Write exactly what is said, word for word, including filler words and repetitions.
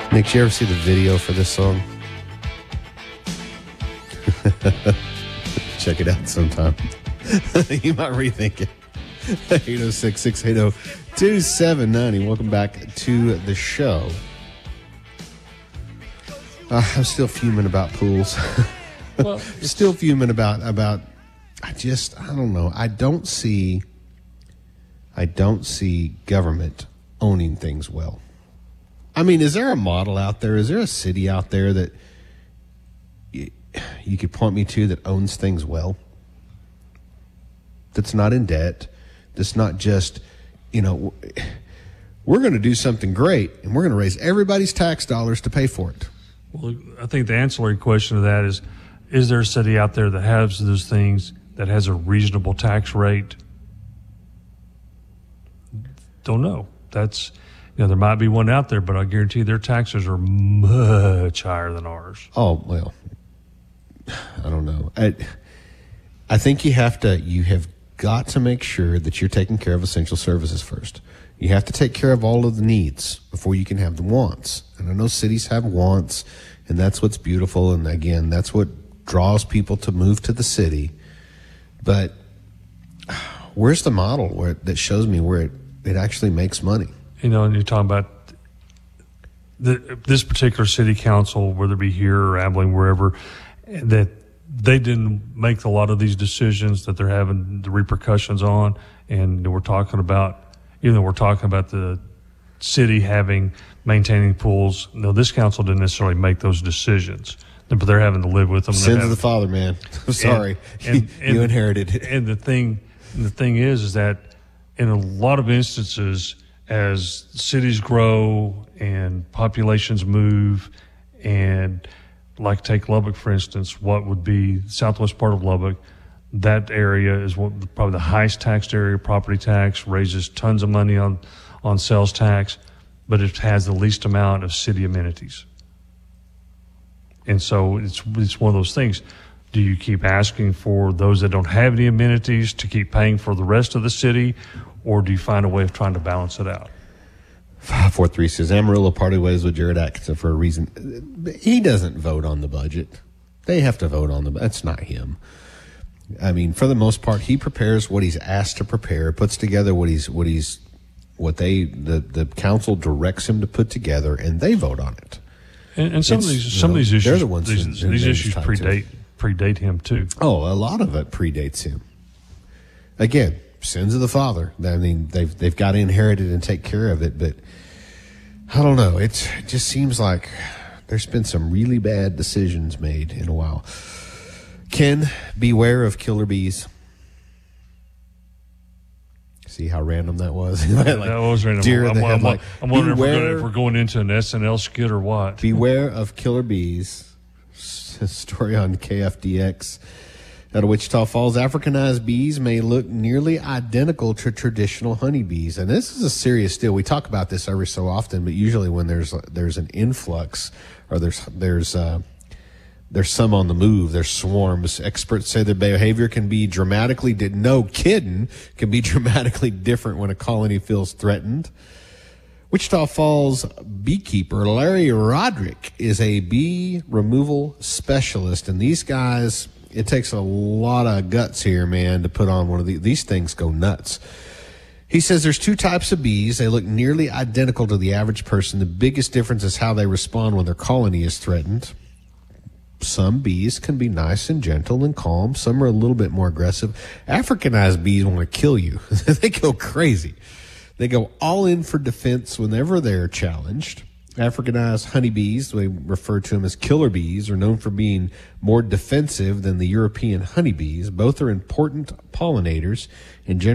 Nick, did you ever see the video for this song? Check it out sometime. You might rethink it. eight oh six, six eight oh, two seven nine zero. Welcome back to the show. Uh, I'm still fuming about pools. Well, still fuming about, about, I just, I don't know. I don't see, I don't see government owning things well. I mean, is there a model out there? Is there a city out there that you, you could point me to that owns things well? That's not in debt. That's not just, you know, we're going to do something great and we're going to raise everybody's tax dollars to pay for it. Well, I think the ancillary question to that is, is there a city out there that has those things, that has a reasonable tax rate? Don't know. That's, you know, there might be one out there, but I guarantee their taxes are much higher than ours. Oh, well, I don't know. I, I think you have to, you have got to make sure that you're taking care of essential services first. You have to take care of all of the needs before you can have the wants. And I know cities have wants, and that's what's beautiful. And again, that's what draws people to move to the city. But where's the model where that shows me where it, it actually makes money? You know, and you're talking about the, this particular city council, whether it be here or Abilene, wherever, that they didn't make a lot of these decisions that they're having the repercussions on. And we're talking about, even though we're talking about the city having, maintaining pools, no, this council didn't necessarily make those decisions, but they're having to live with them. Sins having, of the father, man. I'm sorry. And, and, you inherited it. And the thing, the thing is, is that in a lot of instances, as cities grow and populations move, and like take Lubbock, for instance, what would be southwest part of Lubbock, that area is what, probably the highest taxed area, property tax, raises tons of money on, on sales tax, but it has the least amount of city amenities. And so it's, it's one of those things. Do you keep asking for those that don't have any amenities to keep paying for the rest of the city, or do you find a way of trying to balance it out? five four three says, Amarillo party ways with Jared Atkinson for a reason. He doesn't vote on the budget. They have to vote on the budget. That's not him. I mean, for the most part, he prepares what he's asked to prepare, puts together what he's, what he's, what they, the, the council directs him to put together, and they vote on it. And, and some It's, of these, you some know, of these issues, they're the ones these, who- who these made issues this predate, predate him too. Oh, a lot of it predates him. Again, sins of the father. I mean, they've they've got to inherit it and take care of it. But I don't know. It's, it just seems like there's been some really bad decisions made in a while. Ken, beware of killer bees. See how random that was? Like, that was random. deer in I'm, the I'm, headlight. I'm wondering if we're, Beware- going, if we're going into an S N L skit or what. Beware of killer bees. S- Story on K F D X. Out of Wichita Falls, Africanized bees may look nearly identical to traditional honeybees. And this is a serious deal. We talk about this every so often, but usually when there's there's an influx or there's there's uh, there's some on the move, there's swarms. Experts say their behavior can be dramatically, di- no kidding, can be dramatically different when a colony feels threatened. Wichita Falls beekeeper Larry Roderick is a bee removal specialist, and these guys, it takes a lot of guts here, man, to put on one of these. These things go nuts. He says there's two types of bees. They look nearly identical to the average person. The biggest difference is how they respond when their colony is threatened. Some bees can be nice and gentle and calm. Some are a little bit more aggressive. Africanized bees want to kill you. They go crazy. They go all in for defense whenever they're challenged. Africanized honeybees, they refer to them as killer bees, are known for being more defensive than the European honeybees. Both are important pollinators and generally